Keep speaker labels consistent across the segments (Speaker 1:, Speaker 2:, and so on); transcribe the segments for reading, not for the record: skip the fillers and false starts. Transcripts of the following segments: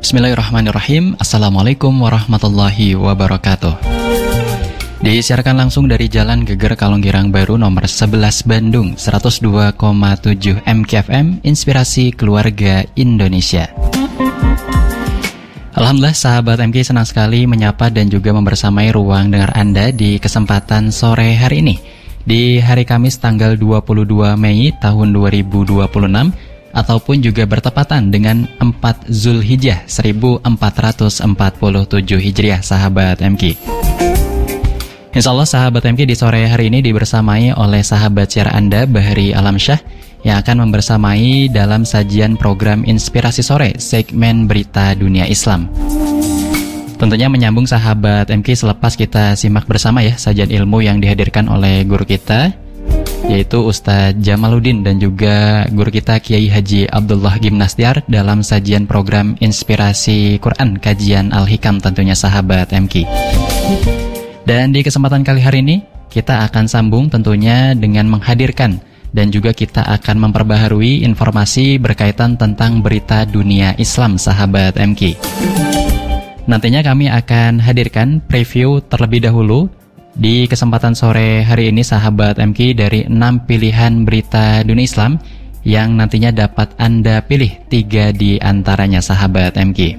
Speaker 1: Bismillahirrahmanirrahim. Assalamualaikum warahmatullahi wabarakatuh. Disiarkan langsung dari Jalan Geger Kalonggirang Baru nomor 11 Bandung 102,7 MKFM, Inspirasi Keluarga Indonesia. Alhamdulillah sahabat MK, senang sekali menyapa dan juga membersamai ruang dengar Anda di kesempatan sore hari ini. Di hari Kamis tanggal 22 Mei tahun 2026 ataupun juga bertepatan dengan 4 Zulhijjah 1447 Hijriah, sahabat MK. Insyaallah sahabat MK, di sore hari ini dibersamai oleh sahabat siar Anda Bahri Alamsyah yang akan membersamai dalam sajian program Inspirasi Sore segmen Berita Dunia Islam. Tentunya menyambung sahabat MK selepas kita simak bersama ya sajian ilmu yang dihadirkan oleh guru kita, yaitu Ustadz Jamaluddin dan juga guru kita Kiai Haji Abdullah Gimnastiar dalam sajian program Inspirasi Quran Kajian Al-Hikam, tentunya sahabat MK. Dan di kesempatan kali hari ini kita akan sambung tentunya dengan menghadirkan dan juga kita akan memperbaharui informasi berkaitan tentang berita dunia Islam, sahabat MK. Nantinya kami akan hadirkan preview terlebih dahulu di kesempatan sore hari ini, sahabat MK, dari 6 pilihan berita dunia Islam yang nantinya dapat Anda pilih 3 di antaranya, sahabat MK.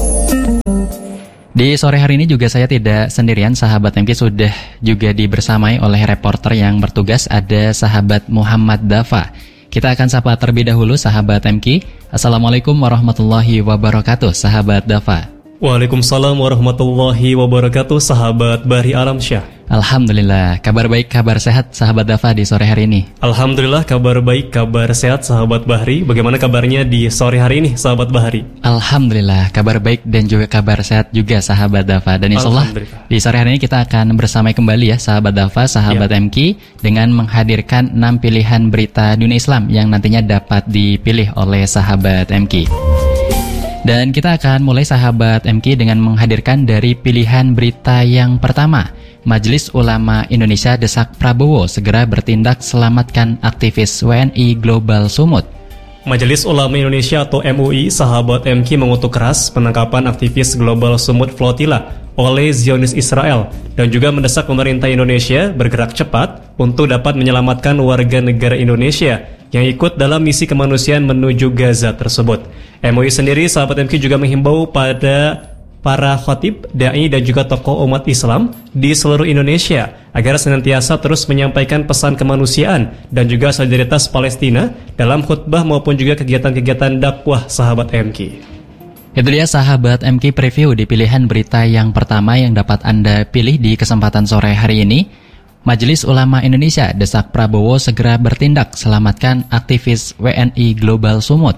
Speaker 1: Di sore hari ini juga saya tidak sendirian, sahabat MK, sudah juga dibersamai oleh reporter yang bertugas, ada sahabat Muhammad Dafa. Kita akan sapa terlebih dahulu sahabat MK. Assalamualaikum warahmatullahi wabarakatuh, sahabat Dafa.
Speaker 2: Waalaikumsalam warahmatullahi wabarakatuh, sahabat Bahri Alamsyah.
Speaker 1: Alhamdulillah, kabar baik, kabar sehat sahabat Dafa di sore hari ini.
Speaker 2: Alhamdulillah, kabar baik, kabar sehat sahabat Bahri. Bagaimana kabarnya di sore hari ini sahabat Bahri?
Speaker 1: Alhamdulillah, kabar baik dan juga kabar sehat juga sahabat Dafa. Dan insyaallah di sore hari ini kita akan bersama kembali ya sahabat Dafa, sahabat MK, dengan menghadirkan 6 pilihan berita dunia Islam yang nantinya dapat dipilih oleh sahabat MK. Dan kita akan mulai sahabat MK dengan menghadirkan dari pilihan berita yang pertama. Majelis Ulama Indonesia desak Prabowo segera bertindak selamatkan aktivis WNI Global Sumut.
Speaker 2: Majelis Ulama Indonesia atau MUI, sahabat MK, mengutuk keras penangkapan aktivis Global Sumut Flotilla oleh Zionis Israel dan juga mendesak pemerintah Indonesia bergerak cepat untuk dapat menyelamatkan warga negara Indonesia yang ikut dalam misi kemanusiaan menuju Gaza tersebut. MUI sendiri, sahabat MK, juga menghimbau pada para khatib, dai dan juga tokoh umat Islam di seluruh Indonesia agar senantiasa terus menyampaikan pesan kemanusiaan dan juga solidaritas Palestina dalam khutbah maupun juga kegiatan-kegiatan dakwah, sahabat MK.
Speaker 1: Itu dia sahabat MK preview di pilihan berita yang pertama yang dapat Anda pilih di kesempatan sore hari ini. Majelis Ulama Indonesia desak Prabowo segera bertindak selamatkan aktivis WNI Global Sumut.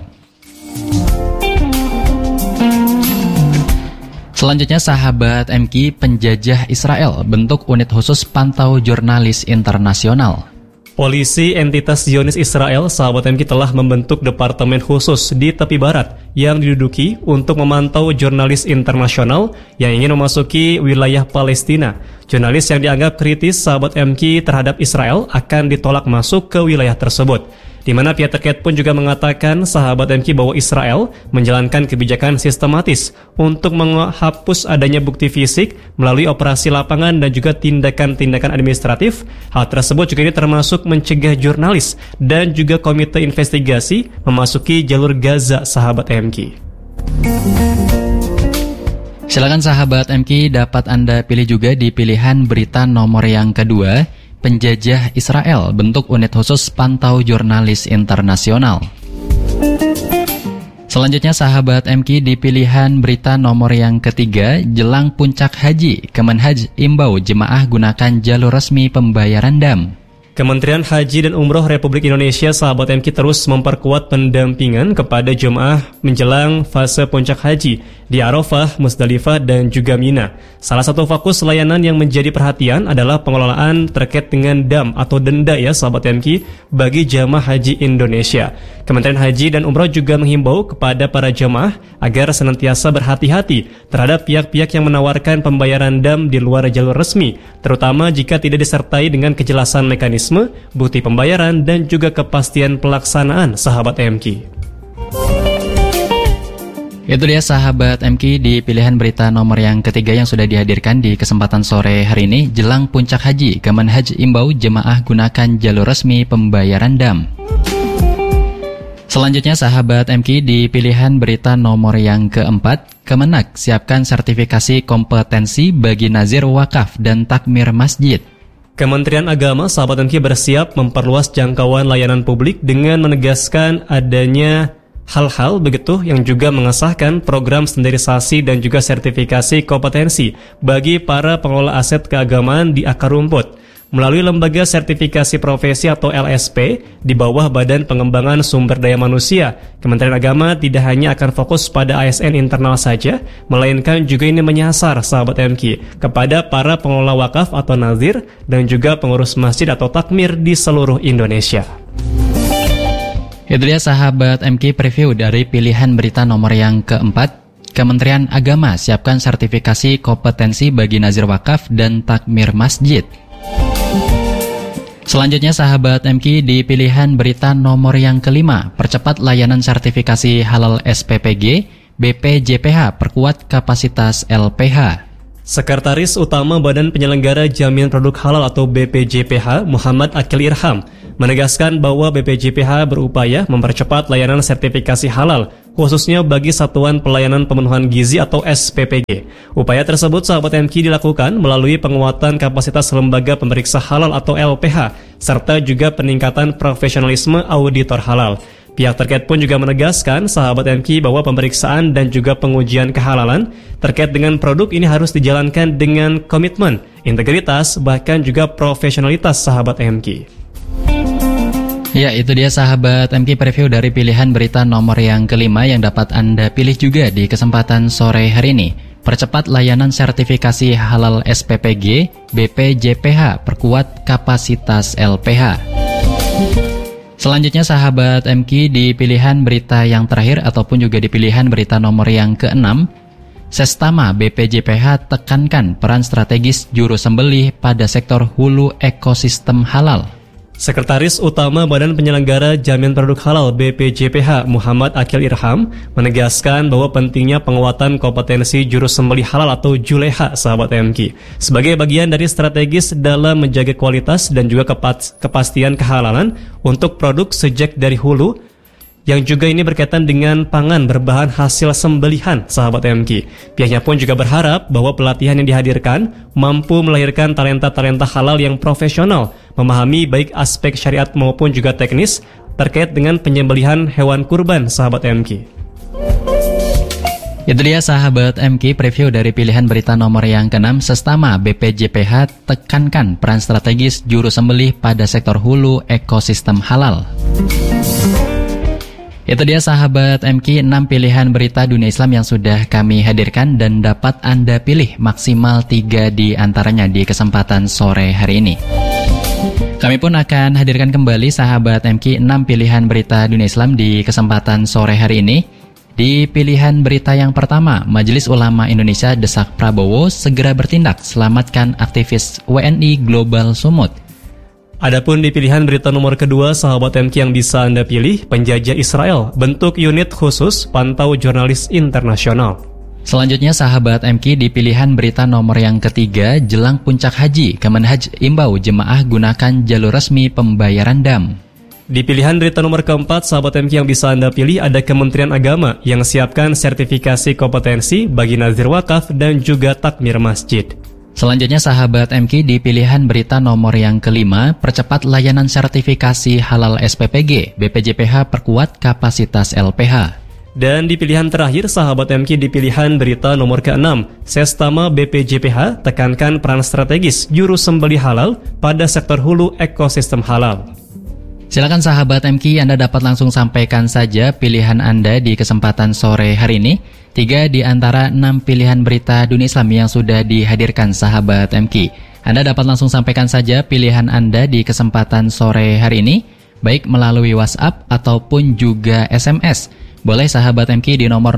Speaker 1: Selanjutnya sahabat MK, penjajah Israel bentuk unit khusus pantau jurnalis internasional.
Speaker 2: Polisi entitas Zionis Israel, sahabat MK, telah membentuk departemen khusus di tepi barat yang diduduki untuk memantau jurnalis internasional yang ingin memasuki wilayah Palestina. Jurnalis yang dianggap kritis, sahabat MK, terhadap Israel akan ditolak masuk ke wilayah tersebut. Di mana pihak terkait pun juga mengatakan, sahabat MK, bahwa Israel menjalankan kebijakan sistematis untuk menghapus adanya bukti fisik melalui operasi lapangan dan juga tindakan-tindakan administratif. Hal tersebut juga ini termasuk mencegah jurnalis dan juga komite investigasi memasuki jalur Gaza, sahabat MK.
Speaker 1: Silakan sahabat MK, dapat Anda pilih juga di pilihan berita nomor yang kedua. Penjajah Israel bentuk unit khusus pantau jurnalis internasional. Selanjutnya sahabat MK, di pilihan berita nomor yang ketiga, jelang puncak haji, Kemenhaj imbau jemaah gunakan jalur resmi pembayaran dam.
Speaker 2: Kementerian Haji dan Umroh Republik Indonesia, sahabat MK, terus memperkuat pendampingan kepada jemaah menjelang fase puncak haji di Arafah, Musdalifah, dan juga Mina. Salah satu fokus layanan yang menjadi perhatian adalah pengelolaan terkait dengan dam atau denda ya, sahabat MK, bagi jemaah haji Indonesia. Kementerian Haji dan Umroh juga menghimbau kepada para jemaah agar senantiasa berhati-hati terhadap pihak-pihak yang menawarkan pembayaran dam di luar jalur resmi, terutama jika tidak disertai dengan kejelasan mekanisme, bukti pembayaran, dan juga kepastian pelaksanaan, sahabat MK.
Speaker 1: Itu dia sahabat MQ di pilihan berita nomor yang ketiga yang sudah dihadirkan di kesempatan sore hari ini. Jelang puncak haji, Kemenhaj imbau jemaah gunakan jalur resmi pembayaran dam. Selanjutnya sahabat MQ di pilihan berita nomor yang keempat, Kemenak siapkan sertifikasi kompetensi bagi nazir wakaf dan takmir masjid.
Speaker 2: Kementerian Agama, sahabat MQ, bersiap memperluas jangkauan layanan publik dengan menegaskan adanya hal-hal begitu yang juga mengesahkan program standarisasi dan juga sertifikasi kompetensi bagi para pengelola aset keagamaan di akar rumput melalui lembaga sertifikasi profesi atau LSP di bawah Badan Pengembangan Sumber Daya Manusia. Kementerian Agama tidak hanya akan fokus pada ASN internal saja, melainkan juga ini menyasar sahabat MQ kepada para pengelola wakaf atau nazir dan juga pengurus masjid atau takmir di seluruh Indonesia.
Speaker 1: Itu dia sahabat MQ preview dari pilihan berita nomor yang keempat. Kementerian Agama siapkan sertifikasi kompetensi bagi nazir wakaf dan takmir masjid. Selanjutnya sahabat MQ di pilihan berita nomor yang kelima. Percepat layanan sertifikasi halal SPPG, BPJPH perkuat kapasitas LPH.
Speaker 2: Sekretaris Utama Badan Penyelenggara Jaminan Produk Halal atau BPJPH, Muhammad Akil Irham, menegaskan bahwa BPJPH berupaya mempercepat layanan sertifikasi halal, khususnya bagi Satuan Pelayanan Pemenuhan Gizi atau SPPG. Upaya tersebut sahabat MQ dilakukan melalui penguatan kapasitas lembaga pemeriksa halal atau LPH, serta juga peningkatan profesionalisme auditor halal. Pihak terkait pun juga menegaskan sahabat MQ bahwa pemeriksaan dan juga pengujian kehalalan terkait dengan produk ini harus dijalankan dengan komitmen, integritas, bahkan juga profesionalitas sahabat MQ.
Speaker 1: Ya, itu dia sahabat MQ preview dari pilihan berita nomor yang kelima yang dapat Anda pilih juga di kesempatan sore hari ini. Percepat layanan sertifikasi halal SPPG, BPJPH perkuat kapasitas LPH. Selanjutnya sahabat MQ di pilihan berita yang terakhir ataupun juga di pilihan berita nomor yang keenam, Sestama BPJPH tekankan peran strategis juru sembelih pada sektor hulu ekosistem halal.
Speaker 2: Sekretaris Utama Badan Penyelenggara Jaminan Produk Halal BPJPH Muhammad Akil Irham menegaskan bahwa pentingnya penguatan kompetensi juru sembelih halal atau juleha sahabat MQ sebagai bagian dari strategis dalam menjaga kualitas dan juga kepastian kehalalan untuk produk sejak dari hulu yang juga ini berkaitan dengan pangan berbahan hasil sembelihan sahabat MQ. Pihaknya pun juga berharap bahwa pelatihan yang dihadirkan mampu melahirkan talenta-talenta halal yang profesional, memahami baik aspek syariat maupun juga teknis terkait dengan penyembelihan hewan kurban sahabat MQ.
Speaker 1: Itu dia sahabat MQ preview dari pilihan berita nomor yang ke-6. Sestama BPJPH tekankan peran strategis juru sembelih pada sektor hulu ekosistem halal. Itu dia sahabat MQ 6 pilihan berita dunia Islam yang sudah kami hadirkan dan dapat Anda pilih maksimal 3 di antaranya di kesempatan sore hari ini. Kami pun akan hadirkan kembali sahabat MQ 6 pilihan berita dunia Islam di kesempatan sore hari ini. Di pilihan berita yang pertama, Majelis Ulama Indonesia desak Prabowo segera bertindak selamatkan aktivis WNI Global Sumut.
Speaker 2: Adapun di pilihan berita nomor kedua, sahabat MQ yang bisa Anda pilih, penjajah Israel bentuk unit khusus pantau jurnalis internasional.
Speaker 1: Selanjutnya sahabat MQ di pilihan berita nomor yang ketiga, jelang puncak haji, Kemenhaj imbau jemaah gunakan jalur resmi pembayaran dam.
Speaker 2: Di pilihan berita nomor keempat, sahabat MQ yang bisa Anda pilih ada Kementerian Agama yang siapkan sertifikasi kompetensi bagi nazir wakaf dan juga takmir masjid.
Speaker 1: Selanjutnya sahabat MQ di pilihan berita nomor yang kelima, percepat layanan sertifikasi halal SPPG, BPJPH perkuat kapasitas LPH.
Speaker 2: Dan di pilihan terakhir sahabat MQ di pilihan berita nomor ke-6, Sestama BPJPH tekankan peran strategis juru sembelih halal pada sektor hulu ekosistem halal.
Speaker 1: Silakan sahabat MQ, Anda dapat langsung sampaikan saja pilihan Anda di kesempatan sore hari ini. 3 di antara 6 pilihan berita dunia Islam yang sudah dihadirkan sahabat MQ. Anda dapat langsung sampaikan saja pilihan Anda di kesempatan sore hari ini, baik melalui WhatsApp ataupun juga SMS. Boleh sahabat MQ di nomor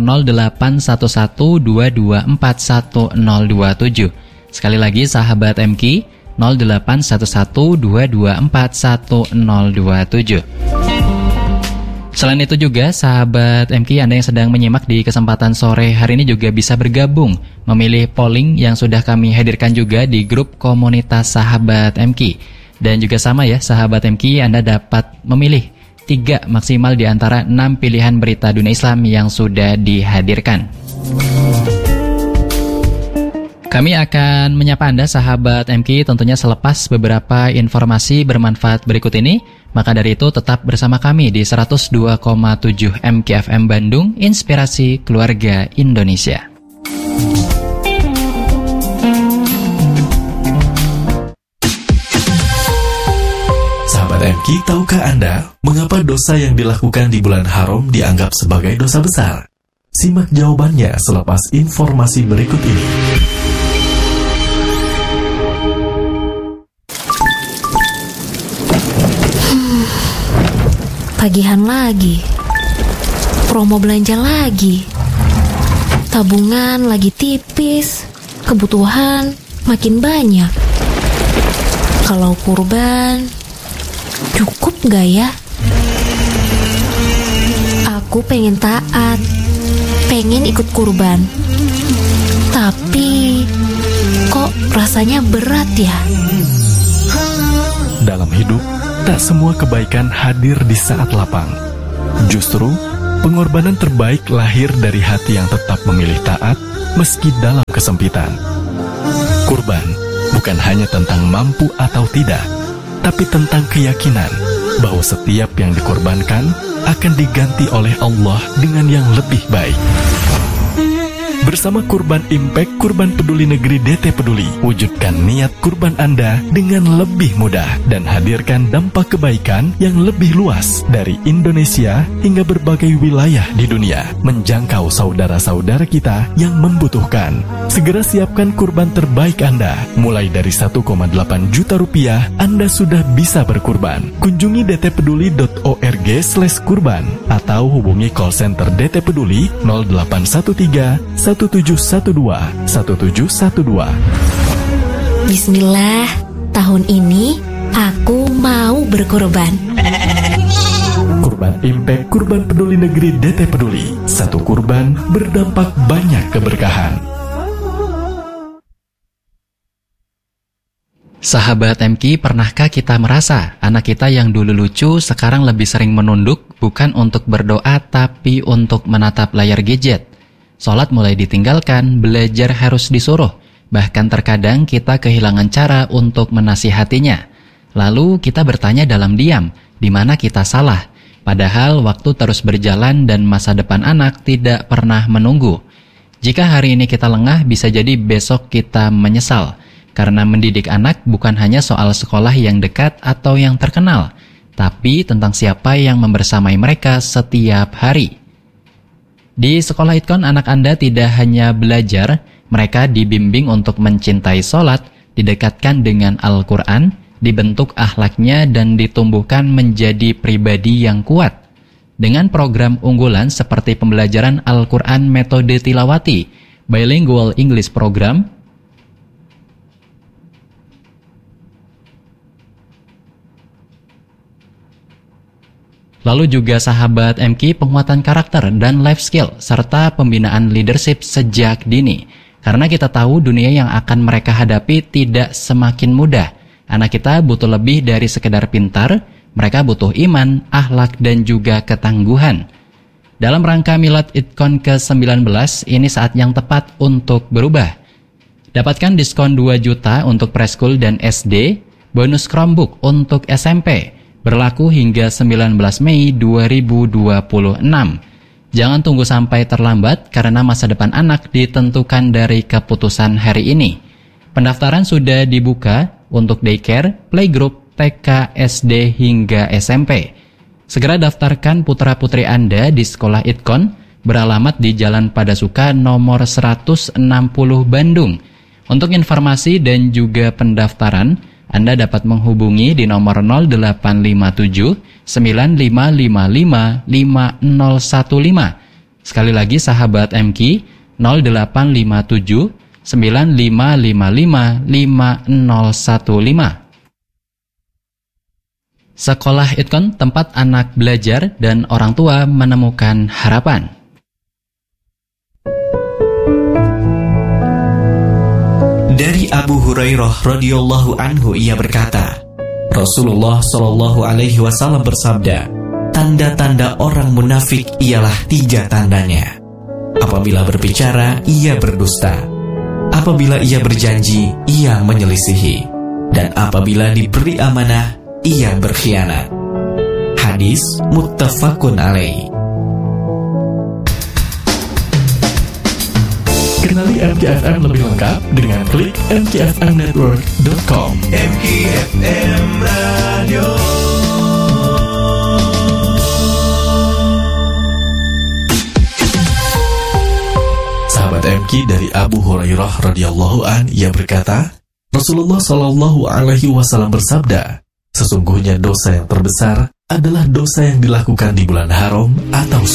Speaker 1: 081122411027. Sekali lagi sahabat MQ, 081122411027. Selain itu juga, sahabat MK Anda yang sedang menyimak di kesempatan sore hari ini juga bisa bergabung, memilih polling yang sudah kami hadirkan juga di grup komunitas sahabat MK. Dan juga sama ya, sahabat MK, Anda dapat memilih 3 maksimal di antara 6 pilihan berita dunia Islam yang sudah dihadirkan. Kami akan menyapa Anda sahabat MK tentunya selepas beberapa informasi bermanfaat berikut ini. Maka dari itu tetap bersama kami di 102,7 MKFM Bandung, Inspirasi Keluarga Indonesia.
Speaker 3: Sahabat MK, tahukah Anda mengapa dosa yang dilakukan di bulan haram dianggap sebagai dosa besar? Simak jawabannya selepas informasi berikut ini.
Speaker 4: Tagihan lagi, promo belanja lagi, tabungan lagi tipis, kebutuhan makin banyak. Kalau kurban, cukup gak ya? Aku pengen taat, pengen ikut kurban, tapi kok rasanya berat ya?
Speaker 3: Dalam hidup, tak semua kebaikan hadir di saat lapang. Justru, pengorbanan terbaik lahir dari hati yang tetap memilih taat meski dalam kesempitan. Kurban bukan hanya tentang mampu atau tidak, tapi tentang keyakinan bahwa setiap yang dikorbankan akan diganti oleh Allah dengan yang lebih baik. Bersama Kurban Impact, Kurban Peduli Negeri DT Peduli, wujudkan niat kurban Anda dengan lebih mudah dan hadirkan dampak kebaikan yang lebih luas dari Indonesia hingga berbagai wilayah di dunia, menjangkau saudara-saudara kita yang membutuhkan. Segera siapkan kurban terbaik Anda. Mulai dari 1,8 juta rupiah, Anda sudah bisa berkurban. Kunjungi dtpeduli.org/kurban atau hubungi call center DT Peduli 0813 1712.
Speaker 4: Bismillah, tahun ini aku mau berkorban.
Speaker 3: Kurban Impact, Kurban Peduli Negeri DT Peduli. Satu kurban berdampak banyak keberkahan.
Speaker 1: Sahabat MK, pernahkah kita merasa anak kita yang dulu lucu sekarang lebih sering menunduk bukan untuk berdoa tapi untuk menatap layar gadget? Sholat mulai ditinggalkan, belajar harus disuruh. Bahkan terkadang kita kehilangan cara untuk menasihatinya. Lalu kita bertanya dalam diam, di mana kita salah? Padahal waktu terus berjalan dan masa depan anak tidak pernah menunggu. Jika hari ini kita lengah, bisa jadi besok kita menyesal. Karena mendidik anak bukan hanya soal sekolah yang dekat atau yang terkenal, tapi tentang siapa yang membersamai mereka setiap hari. Di sekolah Itkon, anak Anda tidak hanya belajar, mereka dibimbing untuk mencintai sholat, didekatkan dengan Al-Quran, dibentuk akhlaknya dan ditumbuhkan menjadi pribadi yang kuat. Dengan program unggulan seperti pembelajaran Al-Quran metode tilawati, bilingual English program, lalu juga sahabat MK, penguatan karakter dan life skill, serta pembinaan leadership sejak dini. Karena kita tahu dunia yang akan mereka hadapi tidak semakin mudah. Anak kita butuh lebih dari sekedar pintar, mereka butuh iman, akhlak, dan juga ketangguhan. Dalam rangka Milad Itkon ke-19, ini saat yang tepat untuk berubah. Dapatkan diskon 2 juta untuk preschool dan SD, bonus Chromebook untuk SMP, berlaku hingga 19 Mei 2026. Jangan tunggu sampai terlambat karena masa depan anak ditentukan dari keputusan hari ini. Pendaftaran sudah dibuka untuk daycare, playgroup, TK, SD, hingga SMP. Segera daftarkan putra-putri Anda di Sekolah Itkon, beralamat di Jalan Padasuka nomor 160 Bandung. Untuk informasi dan juga pendaftaran, Anda dapat menghubungi di nomor 0857 9555 5015. Sekali lagi sahabat MK, 0857 9555 5015. Sekolah Itkon, tempat anak belajar dan orang tua menemukan harapan.
Speaker 5: Dari Abu Hurairah radhiyallahu anhu, ia berkata, Rasulullah shallallahu alaihi wasallam bersabda, tanda-tanda orang munafik ialah 3 tandanya. Apabila berbicara, ia berdusta. Apabila ia berjanji, ia menyelisihi. Dan apabila diberi amanah, ia berkhianat. Hadis muttafaqun alaih.
Speaker 3: Kenali MKFM lebih lengkap dengan klik mkfmnetwork.com.
Speaker 6: MKFM Radio.
Speaker 3: Sahabat MK, dari Abu Hurairah radhiyallahu an, ia berkata, Rasulullah shallallahu alaihi wasallam bersabda, sesungguhnya dosa yang terbesar adalah dosa yang dilakukan di bulan haram atau